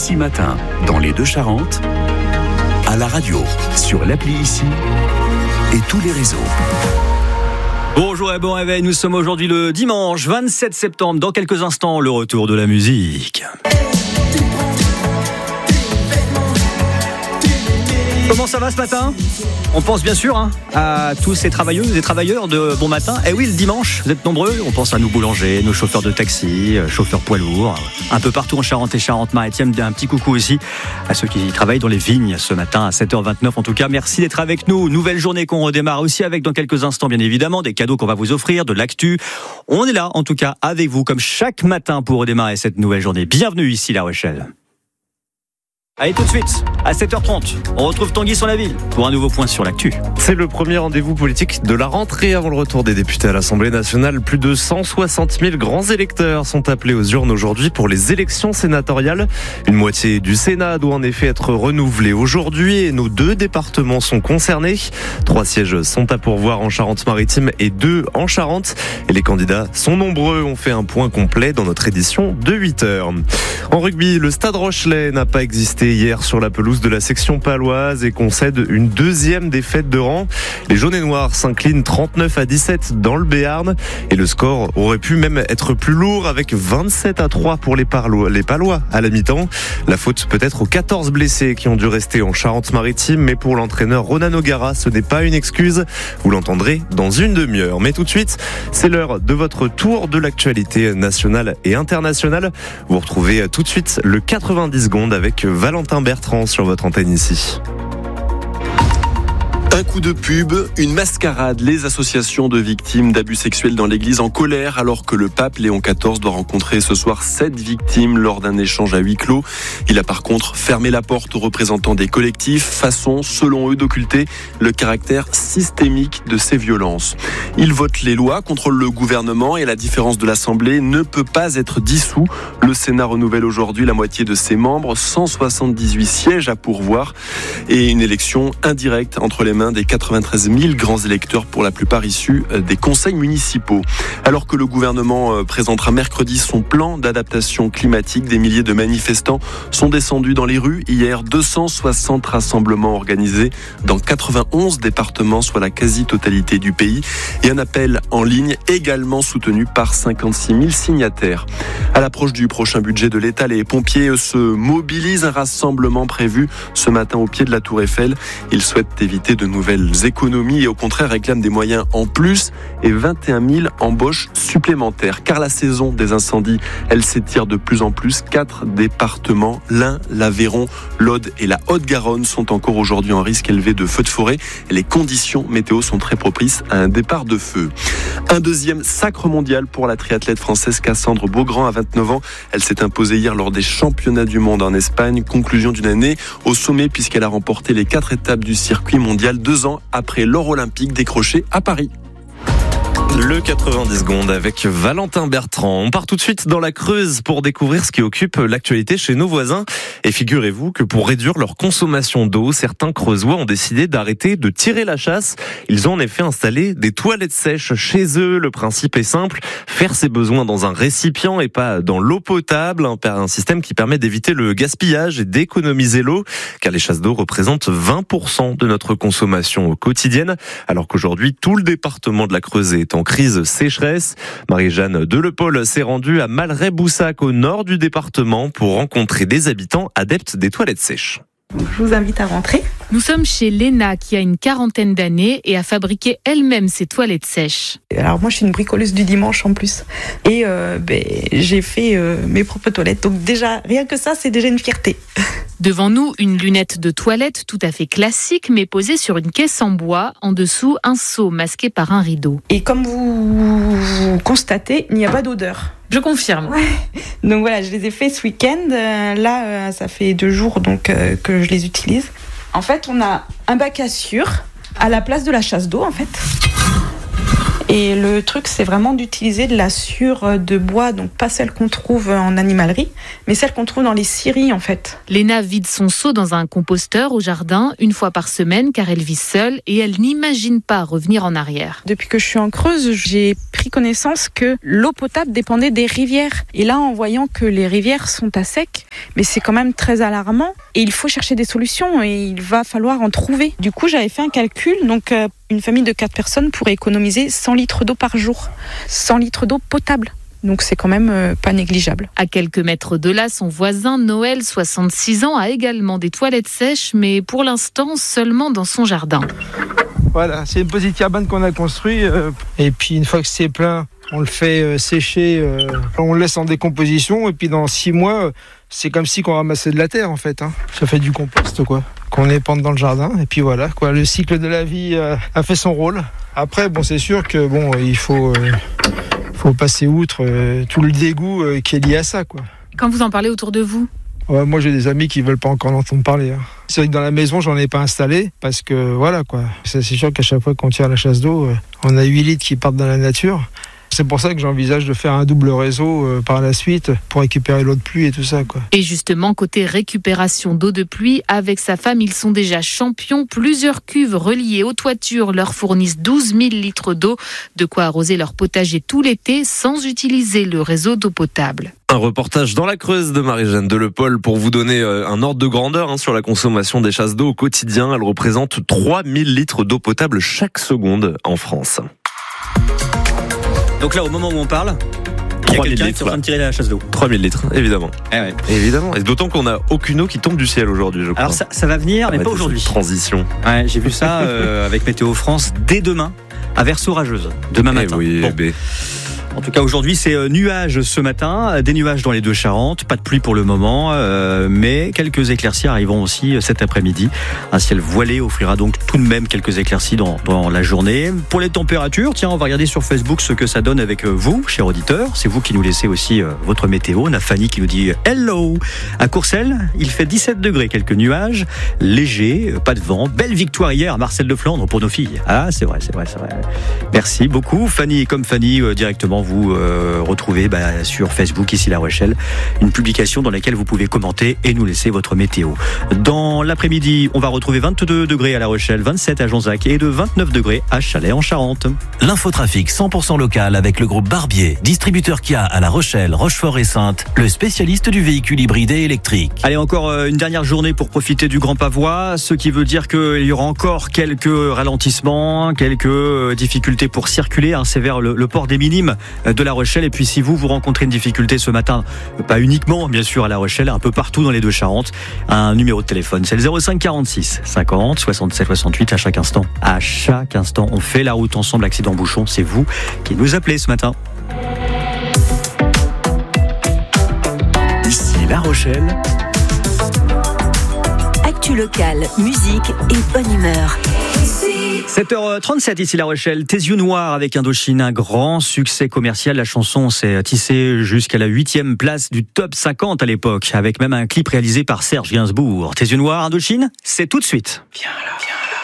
Ici Matin, dans les Deux-Charentes, à la radio, sur l'appli Ici et tous les réseaux. Bonjour et bon réveil, nous sommes aujourd'hui le dimanche 27 septembre. Dans quelques instants, le retour de la musique. Comment ça va ce matin ? On pense bien sûr à tous ces travailleuses et travailleurs de bon matin. Et oui, le dimanche, vous êtes nombreux. On pense à nos boulangers, nos chauffeurs de taxi, chauffeurs poids lourds, un peu partout en Charente et Charente-Maritime. Un petit coucou aussi à ceux qui travaillent dans les vignes ce matin à 7h29. En tout cas, merci d'être avec nous. Nouvelle journée qu'on redémarre aussi avec dans quelques instants, bien évidemment, des cadeaux qu'on va vous offrir, de l'actu. On est là, en tout cas, avec vous, comme chaque matin pour redémarrer cette nouvelle journée. Bienvenue ici, La Rochelle. Allez, tout de suite, à 7h30, on retrouve Tanguy sur la ville pour un nouveau point sur l'actu. C'est le premier rendez-vous politique de la rentrée avant le retour des députés à l'Assemblée nationale. Plus de 160 000 grands électeurs sont appelés aux urnes aujourd'hui pour les élections sénatoriales. Une moitié du Sénat doit en effet être renouvelée aujourd'hui et nos 2 départements sont concernés. 3 sièges sont à pourvoir en Charente-Maritime et 2 en Charente. Et les candidats sont nombreux. On fait un point complet dans notre édition de 8h. En rugby, le Stade Rochelais n'a pas existé hier sur la pelouse de la section paloise et concède une 2e défaite de rang. Les jaunes et noirs s'inclinent 39-17 dans le Béarn et le score aurait pu même être plus lourd avec 27-3 pour les Palois à la mi-temps. La faute peut-être aux 14 blessés qui ont dû rester en Charente-Maritime, mais pour l'entraîneur Ronan O'Gara, ce n'est pas une excuse. Vous l'entendrez dans une demi-heure. Mais tout de suite, c'est l'heure de votre tour de l'actualité nationale et internationale. Vous retrouvez tout de suite le 90 secondes avec Valentin Bertrand sur votre antenne ici. Un coup de pub, une mascarade, les associations de victimes d'abus sexuels dans l'église en colère alors que le pape Léon XIV doit rencontrer ce soir 7 victimes lors d'un échange à huis clos. Il a par contre fermé la porte aux représentants des collectifs, façon selon eux d'occulter le caractère systémique de ces violences. Il vote les lois, contrôle le gouvernement et la différence de l'Assemblée ne peut pas être dissous. Le Sénat renouvelle aujourd'hui la moitié de ses membres, 178 sièges à pourvoir et une élection indirecte entre les mains des 93 000 grands électeurs, pour la plupart issus des conseils municipaux. Alors que le gouvernement présentera mercredi son plan d'adaptation climatique, des milliers de manifestants sont descendus dans les rues. Hier, 260 rassemblements organisés dans 91 départements, soit la quasi-totalité du pays, et un appel en ligne également soutenu par 56 000 signataires. À l'approche du prochain budget de l'État, les pompiers se mobilisent. Un rassemblement prévu ce matin au pied de la Tour Eiffel. Ils souhaitent éviter de nouvelles économies et au contraire réclament des moyens en plus et 21 000 embauches supplémentaires. Car la saison des incendies, elle s'étire de plus en plus. 4 départements, l'Ain, l'Aveyron, l'Aude et la Haute-Garonne sont encore aujourd'hui en risque élevé de feux de forêt. Et les conditions météo sont très propices à un départ de feu. Un 2e sacre mondial pour la triathlète française Cassandre Beaugrand à 29 ans. Elle s'est imposée hier lors des championnats du monde en Espagne. Conclusion d'une année au sommet puisqu'elle a remporté les 4 étapes du circuit mondial 2 ans après l'or olympique décroché à Paris. Le 90 secondes avec Valentin Bertrand. On part tout de suite dans la Creuse pour découvrir ce qui occupe l'actualité chez nos voisins. Et figurez-vous que pour réduire leur consommation d'eau, certains Creusois ont décidé d'arrêter de tirer la chasse. Ils ont en effet installé des toilettes sèches chez eux. Le principe est simple, faire ses besoins dans un récipient et pas dans l'eau potable. Un système qui permet d'éviter le gaspillage et d'économiser l'eau, car les chasses d'eau représentent 20% de notre consommation quotidienne, alors qu'aujourd'hui, tout le département de la Creuse est en crise sécheresse. Marie-Jeanne Delepaul s'est rendue à Malray-Boussac au nord du département pour rencontrer des habitants adeptes des toilettes sèches. Je vous invite à rentrer. Nous sommes chez Léna qui a une 40aine d'années et a fabriqué elle-même ses toilettes sèches. Alors moi je suis une bricoleuse du dimanche en plus et j'ai fait mes propres toilettes. Donc déjà rien que ça c'est déjà une fierté. Devant nous, une lunette de toilette tout à fait classique mais posée sur une caisse en bois. En dessous, un seau masqué par un rideau. Et comme vous constatez, il n'y a pas d'odeur. Je confirme. Ouais. Donc voilà, je les ai fait ce week-end. Là, ça fait 2 jours donc que je les utilise. En fait, on a un bac à sucre à la place de la chasse d'eau en fait. Et le truc, c'est vraiment d'utiliser de la sciure de bois, donc pas celle qu'on trouve en animalerie, mais celle qu'on trouve dans les scieries en fait. Léna vide son seau dans un composteur au jardin une fois par semaine car elle vit seule et elle n'imagine pas revenir en arrière. Depuis que je suis en Creuse, j'ai pris connaissance que l'eau potable dépendait des rivières. Et là, en voyant que les rivières sont à sec, mais c'est quand même très alarmant et il faut chercher des solutions et il va falloir en trouver. Du coup, j'avais fait un calcul, donc une famille de 4 personnes pourrait économiser 100 litres d'eau par jour. 100 litres d'eau potable. Donc c'est quand même pas négligeable. À quelques mètres de là, son voisin Noël, 66 ans, a également des toilettes sèches, mais pour l'instant seulement dans son jardin. Voilà, c'est une petite cabane qu'on a construite. Et puis une fois que c'est plein, on le fait sécher, on le laisse en décomposition. Et puis dans 6 mois, c'est comme si on ramassait de la terre en fait. Ça fait du compost quoi, qu'on épande dans le jardin. Et puis voilà, quoi, le cycle de la vie a fait son rôle. Après, bon, c'est sûr que bon, il faut passer outre tout le dégoût qui est lié à ça, quoi. Quand vous en parlez autour de vous ? Ouais, moi, j'ai des amis qui veulent pas encore en entendre parler. C'est vrai que dans la maison, j'en ai pas installé parce que voilà, quoi. C'est sûr qu'à chaque fois qu'on tire la chasse d'eau, on a 8 litres qui partent dans la nature. C'est pour ça que j'envisage de faire un double réseau par la suite pour récupérer l'eau de pluie et tout ça, quoi. Et justement, côté récupération d'eau de pluie, avec sa femme, ils sont déjà champions. Plusieurs cuves reliées aux toitures leur fournissent 12 000 litres d'eau, de quoi arroser leur potager tout l'été sans utiliser le réseau d'eau potable. Un reportage dans la Creuse de Marie-Jeanne Delepol pour vous donner un ordre de grandeur sur la consommation des chasses d'eau au quotidien. Elle représente 3000 litres d'eau potable chaque seconde en France. Donc là, au moment où on parle, il y a quelqu'un qui est en train de tirer la chasse d'eau. 3000 litres, évidemment. Ouais. Évidemment. Et d'autant qu'on n'a aucune eau qui tombe du ciel aujourd'hui, je crois. Alors ça va venir, mais pas aujourd'hui. Transition. Ouais, j'ai vu ça avec Météo France dès demain, à Verso-Rageuse, demain matin. Oui, bon. En tout cas, aujourd'hui, c'est nuages ce matin, des nuages dans les deux Charentes, pas de pluie pour le moment, mais quelques éclaircies arriveront aussi cet après-midi. Un ciel voilé offrira donc tout de même quelques éclaircies dans la journée. Pour les températures, tiens, on va regarder sur Facebook ce que ça donne avec vous, chers auditeurs. C'est vous qui nous laissez aussi votre météo. On a Fanny qui nous dit « Hello !» À Courcelles, il fait 17 degrés, quelques nuages, légers, pas de vent. Belle victoire hier à Marcel de Flandre pour nos filles. Ah, c'est vrai. Merci beaucoup. Fanny, comme Fanny, directement, vous retrouvez sur Facebook, ici La Rochelle, une publication dans laquelle vous pouvez commenter et nous laisser votre météo. Dans l'après-midi, on va retrouver 22 degrés à La Rochelle, 27 à Jonzac et de 29 degrés à Chalais en Charente. L'infotrafic 100% local avec le groupe Barbier, distributeur Kia à La Rochelle, Rochefort et Saintes, le spécialiste du véhicule hybride et électrique. Allez, encore une dernière journée pour profiter du Grand Pavois, ce qui veut dire qu'il y aura encore quelques ralentissements, quelques difficultés pour circuler. C'est vers le port des Minimes de La Rochelle. Et puis si vous rencontrez une difficulté ce matin, pas uniquement bien sûr à La Rochelle, un peu partout dans les deux Charentes, un numéro de téléphone, c'est le 05 46 50 67 68. À chaque instant, on fait la route ensemble. Accident bouchon, c'est vous qui nous appelez ce matin. Ici La Rochelle. Actu locale, musique et bonne humeur. 7h37 ici La Rochelle, Tes yeux noirs avec Indochine, un grand succès commercial. La chanson s'est tissée jusqu'à la 8e place du top 50 à l'époque, avec même un clip réalisé par Serge Gainsbourg. Tes yeux noirs, Indochine, c'est tout de suite. Viens là.